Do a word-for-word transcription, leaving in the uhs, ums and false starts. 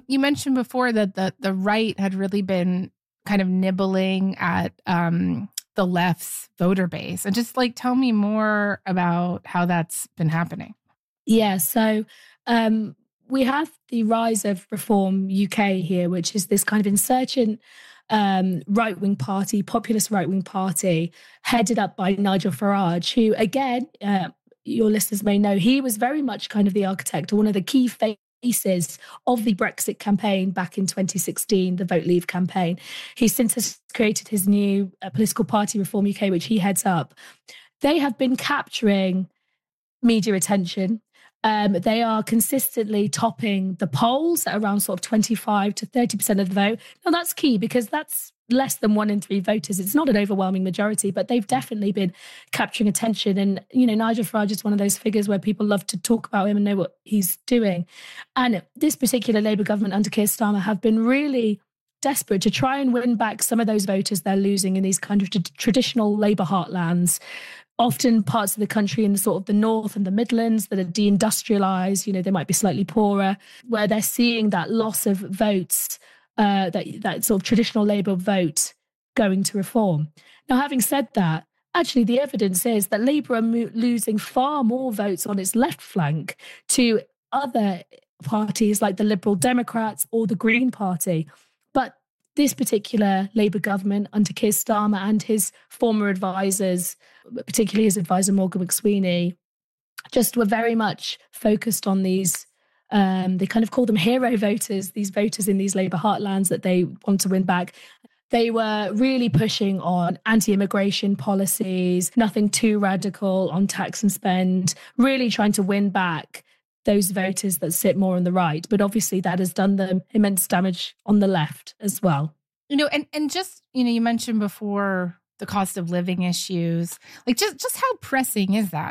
You mentioned before that the, the right had really been kind of nibbling at um, the left's voter base. And just like, tell me more about how that's been happening. Yeah, so um, we have the rise of Reform U K here, which is this kind of insurgent um, right-wing party, populist right-wing party, headed up by Nigel Farage, who, again, uh, your listeners may know, he was very much kind of the architect or one of the key faces of the Brexit campaign back in twenty sixteen, the Vote Leave campaign. He since has created his new uh, political party, Reform U K, which he heads up. They have been capturing media attention. Um, they are consistently topping the polls at around sort of twenty-five to thirty percent of the vote. Now, that's key because that's less than one in three voters. It's not an overwhelming majority, but they've definitely been capturing attention. And, you know, Nigel Farage is one of those figures where people love to talk about him and know what he's doing. And this particular Labour government under Keir Starmer have been really desperate to try and win back some of those voters they're losing in these kind of t- traditional Labour heartlands, often parts of the country in the sort of the north and the Midlands that are deindustrialised, you know, they might be slightly poorer, where they're seeing that loss of votes, uh, that, that sort of traditional Labour vote going to Reform. Now, having said that, actually the evidence is that Labour are mo- losing far more votes on its left flank to other parties like the Liberal Democrats or the Green Party. But this particular Labour government under Keir Starmer and his former advisors, particularly his advisor Morgan McSweeney, just were very much focused on these, um, they kind of call them hero voters, these voters in these Labour heartlands that they want to win back. They were really pushing on anti-immigration policies, nothing too radical on tax and spend, really trying to win back those voters that sit more on the right. But obviously that has done them immense damage on the left as well. You know, and, and just, you know, you mentioned before the cost of living issues. Like, just, just how pressing is that?